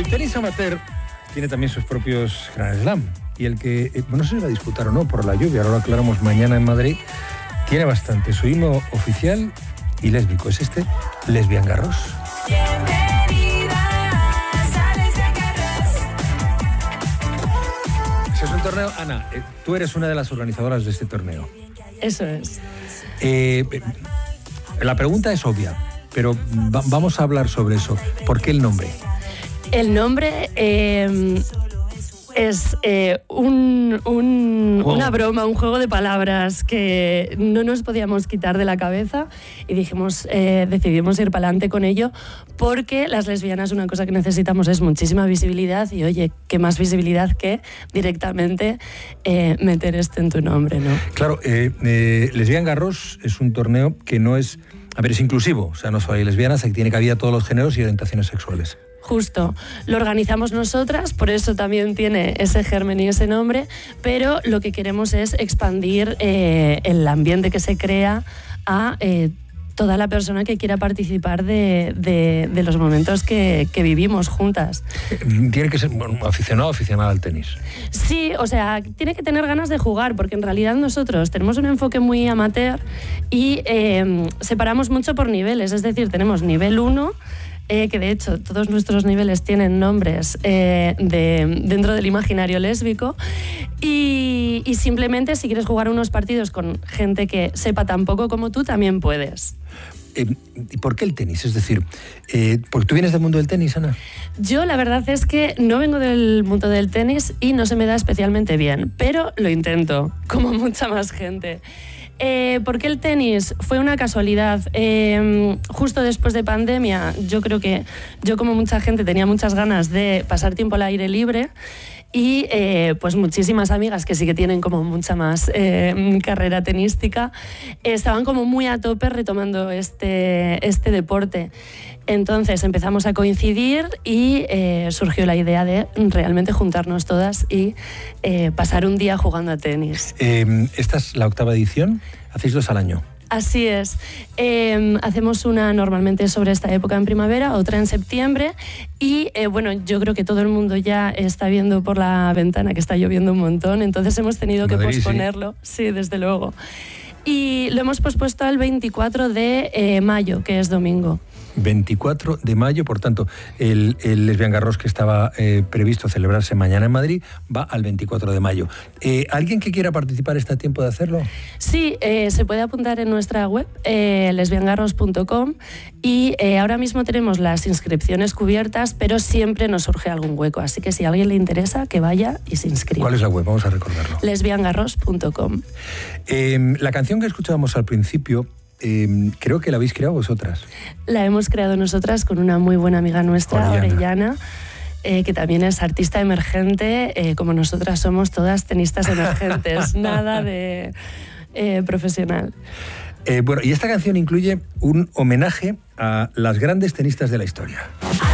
tenis amateur tiene también sus propios Grand Slam. Y el que, no sé si va a disputar o no por la lluvia, ahora lo aclaramos mañana en Madrid, tiene bastante. Su himno oficial y lésbico es este, Lesbian Garros. Ese es un torneo. Ana, tú eres una de las organizadoras de este torneo. Eso es. La pregunta es obvia, pero vamos a hablar sobre eso. ¿Por qué el nombre? El nombre es una broma, un juego de palabras que no nos podíamos quitar de la cabeza y decidimos ir para adelante con ello porque las lesbianas una cosa que necesitamos es muchísima visibilidad y oye, qué más visibilidad que directamente meter esto en tu nombre, ¿no? Claro, Lesbian Garros es un torneo que no es... A ver, es inclusivo, o sea, no solo hay lesbianas, aquí tiene cabida todos los géneros y orientaciones sexuales. Justo, lo organizamos nosotras, por eso también tiene ese germen y ese nombre, pero lo que queremos es expandir el ambiente que se crea a toda la persona que quiera participar de los momentos que vivimos juntas. ¿Tiene que ser aficionado o aficionada al tenis? Sí, o sea, tiene que tener ganas de jugar, porque en realidad nosotros tenemos un enfoque muy amateur y separamos mucho por niveles, es decir, tenemos nivel 1, que de hecho todos nuestros niveles tienen nombres dentro del imaginario lésbico y simplemente si quieres jugar unos partidos con gente que sepa tan poco como tú, también puedes. ¿Y por qué el tenis? Es decir, ¿porque tú vienes del mundo del tenis, Ana? Yo la verdad es que no vengo del mundo del tenis y no se me da especialmente bien, pero lo intento, como mucha más gente. ¿Por qué el tenis? Fue una casualidad. Justo después de pandemia, yo creo que yo, como mucha gente, tenía muchas ganas de pasar tiempo al aire libre y pues muchísimas amigas que sí que tienen como mucha más carrera tenística estaban como muy a tope retomando este deporte. Entonces empezamos a coincidir y surgió la idea de realmente juntarnos todas y pasar un día jugando a tenis. Esta es la 8ª edición, hacéis 2 al año. Así es. Hacemos una normalmente sobre esta época en primavera, otra en septiembre y bueno, yo creo que todo el mundo ya está viendo por la ventana que está lloviendo un montón, entonces hemos tenido que posponerlo. Sí, desde luego. Y lo hemos pospuesto al 24 de mayo, que es domingo. 24 de mayo, por tanto, el Lesbian Garros que estaba previsto celebrarse mañana en Madrid va al 24 de mayo. ¿Alguien que quiera participar está a tiempo de hacerlo? Sí, se puede apuntar en nuestra web, lesbiangarros.com, y ahora mismo tenemos las inscripciones cubiertas, pero siempre nos surge algún hueco, así que si a alguien le interesa, que vaya y se inscriba. ¿Cuál es la web? Vamos a recordarlo. lesbiangarros.com. La canción que escuchábamos al principio, creo que la habéis creado vosotras. La hemos creado nosotras con una muy buena amiga nuestra, Orellana, que también es artista emergente, como nosotras somos todas tenistas emergentes, nada de profesional. Bueno, y esta canción incluye un homenaje a las grandes tenistas de la historia.